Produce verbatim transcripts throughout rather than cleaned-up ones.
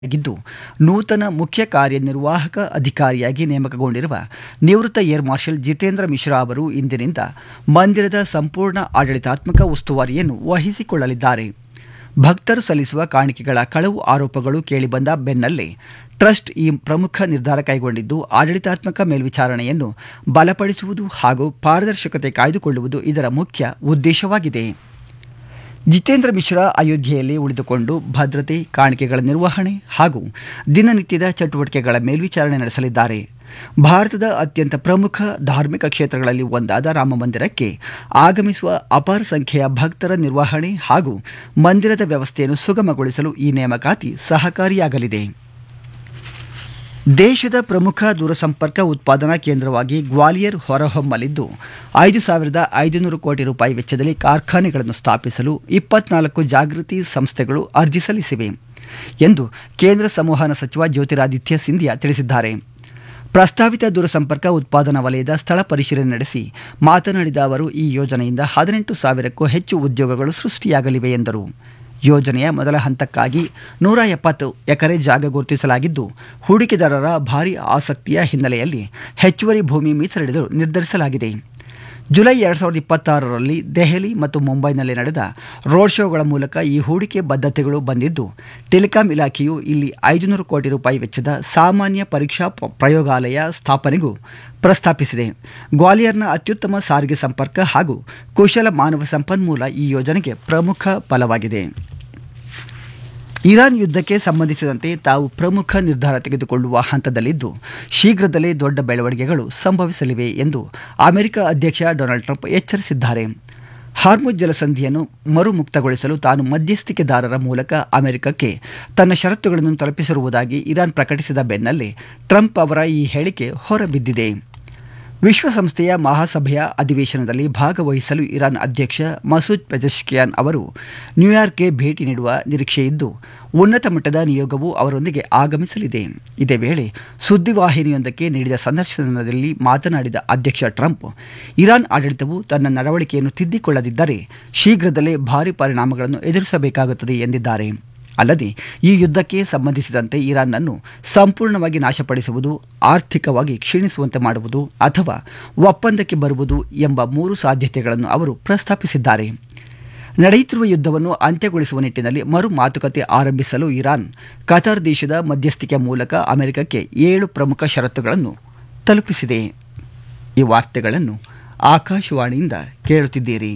ಆಗಿದ್ದು ನೂತನ ಮುಖ್ಯ ಕಾರ್ಯನಿರ್ವಾಹಕ ಅಧಿಕಾರಿಯಾಗಿ ನೇಮಕಗೊಂಡಿರುವ ನಿವೃತ್ತ ಏರ್ ಮಾರ್ಷಲ್ ಜಿತೇಂದ್ರ ಮಿಶ್ರಾ ಅವರು ಇಂದಿನಿಂದ ಮಂದಿರದ ಸಂಪೂರ್ಣ ಆಡಳಿತಾತ್ಮಕ ಉಸ್ತುವಾರಿಯನ್ನು ವಹಿಸಿಕೊಳ್ಳಲಿದ್ದಾರೆ. ಭಕ್ತರು ಸಲ್ಲಿಸುವ ಕಾಣಿಕೆಗಳ ಕಳವು ಆರೋಪಗಳು ಕೇಳಿಬಂದ ಬೆನ್ನಲ್ಲೇ ಟ್ರಸ್ಟ್ ಈ ಪ್ರಮುಖ ನಿರ್ಧಾರ ಕೈಗೊಂಡಿದ್ದು, ಆಡಳಿತಾತ್ಮಕ ಮೇಲ್ವಿಚಾರಣೆಯನ್ನು ಬಲಪಡಿಸುವುದು ಹಾಗೂ ಪಾರದರ್ಶಕತೆ ಕಾಯ್ದುಕೊಳ್ಳುವುದು ಇದರ ಮುಖ್ಯ ಉದ್ದೇಶವಾಗಿದೆ. ಜಿತೇಂದ್ರ ಮಿಶ್ರಾ ಅಯೋಧ್ಯೆಯಲ್ಲಿ ಉಳಿದುಕೊಂಡು ಭದ್ರತೆ, ಕಾಣಿಕೆಗಳ ನಿರ್ವಹಣೆ ಹಾಗೂ ದಿನನಿತ್ಯದ ಚಟುವಟಿಕೆಗಳ ಮೇಲ್ವಿಚಾರಣೆ ನಡೆಸಲಿದ್ದಾರೆ. ಭಾರತದ ಅತ್ಯಂತ ಪ್ರಮುಖ ಧಾರ್ಮಿಕ ಕ್ಷೇತ್ರಗಳಲ್ಲಿ ಒಂದಾದ ರಾಮಮಂದಿರಕ್ಕೆ ಆಗಮಿಸುವ ಅಪಾರ ಸಂಖ್ಯೆಯ ಭಕ್ತರ ನಿರ್ವಹಣೆ ಹಾಗೂ ಮಂದಿರದ ವ್ಯವಸ್ಥೆಯನ್ನು ಸುಗಮಗೊಳಿಸಲು ಈ ನೇಮಕಾತಿ ಸಹಕಾರಿಯಾಗಲಿದೆ. ದೇಶದ ಪ್ರಮುಖ ದೂರಸಂಪರ್ಕ ಉತ್ಪಾದನಾ ಕೇಂದ್ರವಾಗಿ ಗ್ವಾಲಿಯರ್ ಹೊರಹೊಮ್ಮಲಿದ್ದು, ಐದು ಸಾವಿರದ ಐದುನೂರು ಕೋಟಿ ರೂಪಾಯಿ ವೆಚ್ಚದಲ್ಲಿ ಕಾರ್ಖಾನೆಗಳನ್ನು ಸ್ಥಾಪಿಸಲು ಇಪ್ಪತ್ನಾಲ್ಕು ಜಾಗೃತಿ ಸಂಸ್ಥೆಗಳು ಅರ್ಜಿ ಸಲ್ಲಿಸಿವೆ ಎಂದು ಕೇಂದ್ರ ಸಂವಹನ ಸಚಿವ ಜ್ಯೋತಿರಾದಿತ್ಯ ಸಿಂಧಿಯಾ ತಿಳಿಸಿದ್ದಾರೆ. ಪ್ರಸ್ತಾವಿತ ದೂರಸಂಪರ್ಕ ಉತ್ಪಾದನಾ ವಲಯದ ಸ್ಥಳ ಪರಿಶೀಲನೆ ನಡೆಸಿ ಮಾತನಾಡಿದ ಅವರು, ಈ ಯೋಜನೆಯಿಂದ ಹದಿನೆಂಟು ಸಾವಿರಕ್ಕೂ ಹೆಚ್ಚು ಉದ್ಯೋಗಗಳು ಸೃಷ್ಟಿಯಾಗಲಿವೆ ಎಂದರು. ಯೋಜನೆಯ ಮೊದಲ ಹಂತಕ್ಕಾಗಿ ನೂರ ಎಪ್ಪತ್ತು ಎಕರೆ ಜಾಗ ಗುರುತಿಸಲಾಗಿದ್ದು, ಹೂಡಿಕೆದಾರರ ಭಾರೀ ಆಸಕ್ತಿಯ ಹಿನ್ನೆಲೆಯಲ್ಲಿ ಹೆಚ್ಚುವರಿ ಭೂಮಿ ಮೀಸಲಿಡಲು ನಿರ್ಧರಿಸಲಾಗಿದೆ. ಜುಲೈ ಎರಡು ಸಾವಿರದ ಇಪ್ಪತ್ತಾರರಲ್ಲಿ ದೆಹಲಿ ಮತ್ತು ಮುಂಬೈನಲ್ಲಿ ನಡೆದ ರೋಡ್ ಶೋಗಳ ಮೂಲಕ ಈ ಹೂಡಿಕೆ ಬದ್ಧತೆಗಳು ಬಂದಿದ್ದು, ಟೆಲಿಕಾಂ ಇಲಾಖೆಯು ಇಲ್ಲಿ ಐದುನೂರು ಕೋಟಿ ರೂಪಾಯಿ ವೆಚ್ಚದ ಸಾಮಾನ್ಯ ಪರೀಕ್ಷಾ ಪ್ರಯೋಗಾಲಯ ಸ್ಥಾಪನೆಗೂ ಪ್ರಸ್ತಾಪಿಸಿದೆ. ಗ್ವಾಲಿಯರ್ನ ಅತ್ಯುತ್ತಮ ಸಾರಿಗೆ ಸಂಪರ್ಕ ಹಾಗೂ ಕುಶಲ ಮಾನವ ಸಂಪನ್ಮೂಲ ಈ ಯೋಜನೆಗೆ ಪ್ರಮುಖ ಬಲವಾಗಿದೆ. ಇರಾನ್ ಯುದ್ಧಕ್ಕೆ ಸಂಬಂಧಿಸಿದಂತೆ ತಾವು ಪ್ರಮುಖ ನಿರ್ಧಾರ ತೆಗೆದುಕೊಳ್ಳುವ ಹಂತದಲ್ಲಿದ್ದು, ಶೀಘ್ರದಲ್ಲೇ ದೊಡ್ಡ ಬೆಳವಣಿಗೆಗಳು ಸಂಭವಿಸಲಿವೆ ಎಂದು ಅಮೆರಿಕ ಅಧ್ಯಕ್ಷ ಡೊನಾಲ್ಡ್ ಟ್ರಂಪ್ ಎಚ್ಚರಿಸಿದ್ದಾರೆ. ಹಾರ್ಮುಜ್ ಜಲಸಂಧಿಯನ್ನು ಮರುಮುಕ್ತಗೊಳಿಸಲು ತಾನು ಮಧ್ಯಸ್ಥಿಕೆದಾರರ ಮೂಲಕ ಅಮೆರಿಕಕ್ಕೆ ತನ್ನ ಷರತ್ತುಗಳನ್ನು ತಲುಪಿಸಿರುವುದಾಗಿ ಇರಾನ್ ಪ್ರಕಟಿಸಿದ ಬೆನ್ನಲ್ಲೇ ಟ್ರಂಪ್ ಅವರ ಈ ಹೇಳಿಕೆ ಹೊರಬಿದ್ದಿದೆ. ವಿಶ್ವಸಂಸ್ಥೆಯ ಮಹಾಸಭೆಯ ಅಧಿವೇಶನದಲ್ಲಿ ಭಾಗವಹಿಸಲು ಇರಾನ್ ಅಧ್ಯಕ್ಷ ಮಸೂದ್ ಪೆಜೆಶ್ಕಿಯಾನ್ ಅವರು ನ್ಯೂಯಾರ್ಕ್ಗೆ ಭೇಟಿ ನೀಡುವ ನಿರೀಕ್ಷೆಯಿದ್ದು, ಉನ್ನತ ಮಟ್ಟದ ನಿಯೋಗವು ಅವರೊಂದಿಗೆ ಆಗಮಿಸಲಿದೆ. ಇದೇ ವೇಳೆ ಸುದ್ದಿವಾಹಿನಿಯೊಂದಕ್ಕೆ ನೀಡಿದ ಸಂದರ್ಶನದಲ್ಲಿ ಮಾತನಾಡಿದ ಅಧ್ಯಕ್ಷ ಟ್ರಂಪ್, ಇರಾನ್ ಆಡಳಿತವು ತನ್ನ ನಡವಳಿಕೆಯನ್ನು ತಿದ್ದಿಕೊಳ್ಳದಿದ್ದರೆ ಶೀಘ್ರದಲ್ಲೇ ಭಾರೀ ಪರಿಣಾಮಗಳನ್ನು ಎದುರಿಸಬೇಕಾಗುತ್ತದೆ ಎಂದಿದ್ದಾರೆ. ಅಲ್ಲದೆ ಈ ಯುದ್ಧಕ್ಕೆ ಸಂಬಂಧಿಸಿದಂತೆ ಇರಾನ್ನನ್ನು ಸಂಪೂರ್ಣವಾಗಿ ನಾಶಪಡಿಸುವುದು, ಆರ್ಥಿಕವಾಗಿ ಕ್ಷೀಣಿಸುವಂತೆ ಮಾಡುವುದು ಅಥವಾ ಒಪ್ಪಂದಕ್ಕೆ ಬರುವುದು ಎಂಬ ಮೂರು ಸಾಧ್ಯತೆಗಳನ್ನು ಅವರು ಪ್ರಸ್ತಾಪಿಸಿದ್ದಾರೆ. ನಡೆಯುತ್ತಿರುವ ಯುದ್ಧವನ್ನು ಅಂತ್ಯಗೊಳಿಸುವ ನಿಟ್ಟಿನಲ್ಲಿ ಮರು ಮಾತುಕತೆ ಆರಂಭಿಸಲು ಇರಾನ್ ಕತಾರ್ ದೇಶದ ಮಧ್ಯಸ್ಥಿಕೆ ಮೂಲಕ ಅಮೆರಿಕಕ್ಕೆ ಏಳು ಪ್ರಮುಖ ಷರತ್ತುಗಳನ್ನು ತಲುಪಿಸಿದೆ. ಈ ವಾರ್ತೆಗಳನ್ನು ಆಕಾಶವಾಣಿಯಿಂದ ಕೇಳುತ್ತಿದ್ದೀರಿ.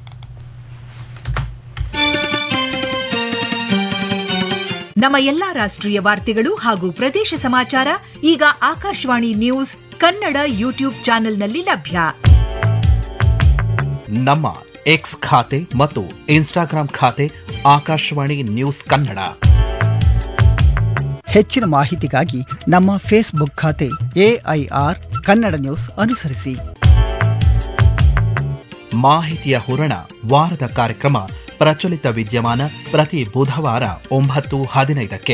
ನಮ್ಮ ಎಲ್ಲಾ ರಾಷ್ಟ್ರೀಯ ವಾರ್ತೆಗಳು ಹಾಗೂ ಪ್ರದೇಶ ಸಮಾಚಾರ ಈಗ ಆಕಾಶವಾಣಿ ನ್ಯೂಸ್ ಕನ್ನಡ ಯೂಟ್ಯೂಬ್ ಚಾನೆಲ್ನಲ್ಲಿ ಲಭ್ಯ. ನಮ್ಮ ಎಕ್ಸ್ ಖಾತೆ ಮತ್ತು ಇನ್ಸ್ಟಾಗ್ರಾಂ ಖಾತೆ ಆಕಾಶವಾಣಿ ನ್ಯೂಸ್ ಕನ್ನಡ. ಹೆಚ್ಚಿನ ಮಾಹಿತಿಗಾಗಿ ನಮ್ಮ ಫೇಸ್ಬುಕ್ ಖಾತೆ ಎಐಆರ್ ಕನ್ನಡ ನ್ಯೂಸ್ ಅನುಸರಿಸಿ. ಮಾಹಿತಿಯ ಹೂರಣ ವಾರದ ಕಾರ್ಯಕ್ರಮ ಪ್ರಚಲಿತ ವಿದ್ಯಮಾನ ಪ್ರತಿ ಬುಧವಾರ ಒಂಬತ್ತು ಹದಿನೈದಕ್ಕೆ.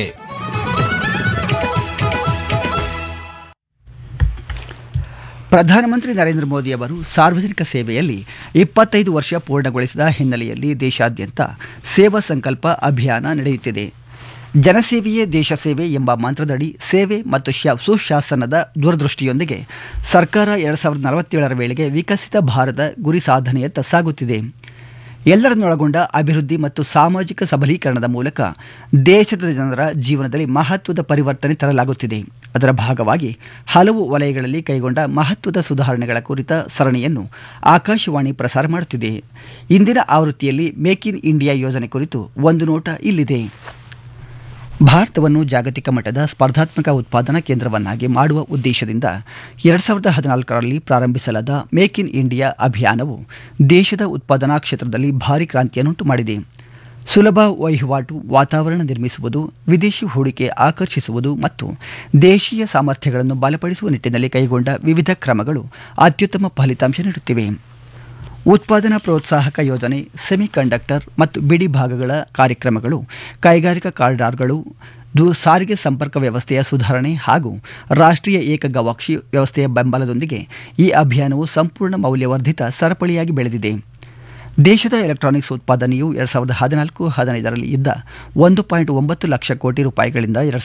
ಪ್ರಧಾನಮಂತ್ರಿ ನರೇಂದ್ರ ಮೋದಿ ಅವರು ಸಾರ್ವಜನಿಕ ಸೇವೆಯಲ್ಲಿ ಇಪ್ಪತ್ತೈದು ವರ್ಷ ಪೂರ್ಣಗೊಳಿಸಿದ ಹಿನ್ನೆಲೆಯಲ್ಲಿ ದೇಶಾದ್ಯಂತ ಸೇವಾ ಸಂಕಲ್ಪ ಅಭಿಯಾನ ನಡೆಯುತ್ತಿದೆ. ಜನಸೇವೆಯೇ ದೇಶ ಸೇವೆ ಎಂಬ ಮಂತ್ರದಡಿ ಸೇವೆ ಮತ್ತು ಸುಶಾಸನದ ದೂರದೃಷ್ಟಿಯೊಂದಿಗೆ ಸರ್ಕಾರ ಎರಡು ಸಾವಿರದ ನಲವತ್ತೇಳರ ವೇಳೆಗೆ ವಿಕಸಿತ ಭಾರತ ಗುರಿ ಸಾಧನೆಯತ್ತ ಸಾಗುತ್ತಿದೆ. ಎಲ್ಲರನ್ನೊಳಗೊಂಡ ಅಭಿವೃದ್ಧಿ ಮತ್ತು ಸಾಮಾಜಿಕ ಸಬಲೀಕರಣದ ಮೂಲಕ ದೇಶದ ಜನರ ಜೀವನದಲ್ಲಿ ಮಹತ್ವದ ಪರಿವರ್ತನೆ ತರಲಾಗುತ್ತಿದೆ. ಅದರ ಭಾಗವಾಗಿ ಹಲವು ವಲಯಗಳಲ್ಲಿ ಕೈಗೊಂಡ ಮಹತ್ವದ ಸುಧಾರಣೆಗಳ ಕುರಿತ ಸರಣಿಯನ್ನು ಆಕಾಶವಾಣಿ ಪ್ರಸಾರ ಮಾಡುತ್ತಿದೆ. ಇಂದಿನ ಆವೃತ್ತಿಯಲ್ಲಿ ಮೇಕ್ ಇನ್ ಇಂಡಿಯಾ ಯೋಜನೆ ಕುರಿತು ಒಂದು ನೋಟ ಇಲ್ಲಿದೆ. ಭಾರತವನ್ನು ಜಾಗತಿಕ ಮಟ್ಟದ ಸ್ಪರ್ಧಾತ್ಮಕ ಉತ್ಪಾದನಾ ಕೇಂದ್ರವನ್ನಾಗಿ ಮಾಡುವ ಉದ್ದೇಶದಿಂದ ಎರಡು ಸಾವಿರದ ಹದಿನಾಲ್ಕರಲ್ಲಿ ಪ್ರಾರಂಭಿಸಲಾದ ಮೇಕ್ ಇನ್ ಇಂಡಿಯಾ ಅಭಿಯಾನವು ದೇಶದ ಉತ್ಪಾದನಾ ಕ್ಷೇತ್ರದಲ್ಲಿ ಭಾರೀ ಕ್ರಾಂತಿಯನ್ನುಂಟು ಮಾಡಿದೆ. ಸುಲಭ ವಹಿವಾಟು ವಾತಾವರಣ ನಿರ್ಮಿಸುವುದು, ವಿದೇಶಿ ಹೂಡಿಕೆ ಆಕರ್ಷಿಸುವುದು ಮತ್ತು ದೇಶೀಯ ಸಾಮರ್ಥ್ಯಗಳನ್ನು ಬಲಪಡಿಸುವ ನಿಟ್ಟಿನಲ್ಲಿ ಕೈಗೊಂಡ ವಿವಿಧ ಕ್ರಮಗಳು ಅತ್ಯುತ್ತಮ ಫಲಿತಾಂಶ ನೀಡುತ್ತಿವೆ. ಉತ್ಪಾದನಾ ಪ್ರೋತ್ಸಾಹಕ ಯೋಜನೆ, ಸೆಮಿಕಂಡಕ್ಟರ್ ಮತ್ತು ಬಿಡಿ ಭಾಗಗಳ ಕಾರ್ಯಕ್ರಮಗಳು, ಕೈಗಾರಿಕಾ ಕಾರಿಡಾರ್ಗಳು, ದೂ ಸಾರಿಗೆ ಸಂಪರ್ಕ ವ್ಯವಸ್ಥೆಯ ಸುಧಾರಣೆ ಹಾಗೂ ರಾಷ್ಟ್ರೀಯ ಏಕ ಗವಾಕ್ಷಿ ವ್ಯವಸ್ಥೆಯ ಬೆಂಬಲದೊಂದಿಗೆ ಈ ಅಭಿಯಾನವು ಸಂಪೂರ್ಣ ಮೌಲ್ಯವರ್ಧಿತ ಸರಪಳಿಯಾಗಿ ಬೆಳೆದಿದೆ. ದೇಶದ ಎಲೆಕ್ಟ್ರಾನಿಕ್ಸ್ ಉತ್ಪಾದನೆಯು ಎರಡು ಸಾವಿರದ ಹದಿನಾಲ್ಕು ಹದಿನೈದರಲ್ಲಿ ಇದ್ದ ಒಂದು ಪಾಯಿಂಟ್ ಒಂಬತ್ತು ಲಕ್ಷ ಕೋಟಿ ರೂಪಾಯಿಗಳಿಂದ ಎರಡು